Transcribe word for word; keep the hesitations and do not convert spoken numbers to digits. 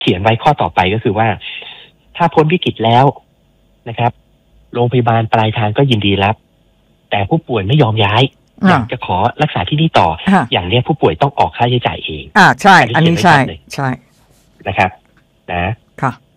เขียนไว้ข้อต่อไปก็คือว่าถ้าพ้นวิกฤตแล้วนะครับโรงพยาบาลปลายทางก็ยินดีรับแต่ผู้ป่วยไม่ยอมย้ายอยากจะขอรักษาที่นี่ต่ออย่างนี้ผู้ป่วยต้องออกค่าใช้จ่ายเองอ่าใช่อันนี้ใช่ใช่นะครับนะค่ะ